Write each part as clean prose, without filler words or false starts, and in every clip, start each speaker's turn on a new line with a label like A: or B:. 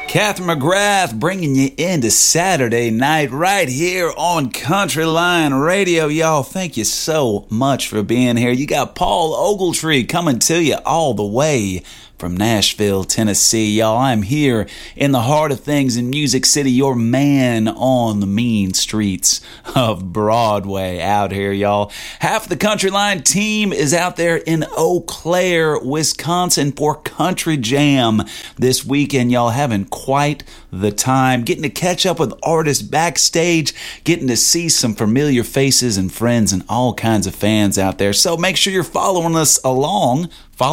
A: Catherine McGrath bringing you into Saturday night right here on Country Line Radio. Y'all, thank you so much for being here. You got Paul Ogletree coming to you all the way from Nashville, Tennessee. Y'all, I'm here in the heart of things in Music City, your man on the mean streets of Broadway out here, y'all. Half the Country Line team is out there in Eau Claire, Wisconsin for Country Jam this weekend, y'all, having quite the time, getting to catch up with artists backstage, getting to see some familiar faces and friends and all kinds of fans out there. So make sure you're following along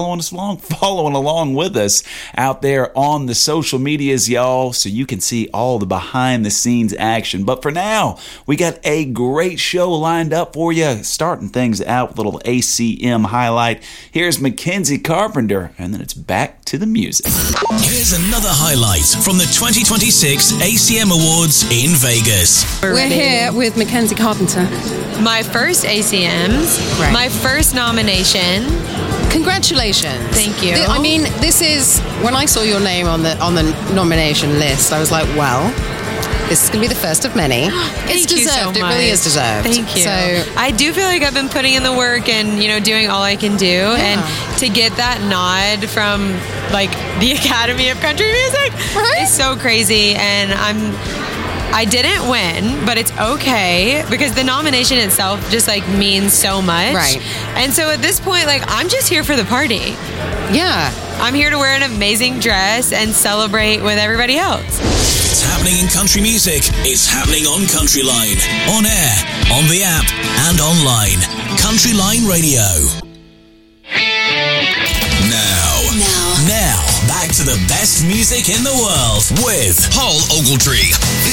A: with us out there on the social medias, y'all, so you can see all the behind the scenes action. But for now, we got a great show lined up for you, starting things out with a little ACM highlight. Here's Mackenzie Carpenter, and then it's back to the music.
B: Here's another highlight from the 2026 ACM Awards in Vegas.
C: We're here with Mackenzie Carpenter.
D: My first ACMs,
C: Right.
D: my first nomination.
C: Congratulations.
D: Thank you.
C: I mean, this is, when I saw your name on the nomination list, I was like, well, this is going to be the first of many. It's
D: Thank you so
C: deserved. It
D: much.
C: really is deserved.
D: Thank you.
C: So,
D: I do feel like I've been putting in the work and, doing all I can do.
C: Yeah.
D: And to get that nod from, the Academy of Country Music is so crazy. And I didn't win, but it's okay because the nomination itself just means so much.
C: Right.
D: And so at this point, I'm just here for the party.
C: yeah.
D: I'm here to wear an amazing dress and celebrate with everybody else.
B: It's happening in country music. It's happening on Country Line. On air, on the app, and online. Country Line Radio. Now, back to the best music in the world with Paul Ogletree.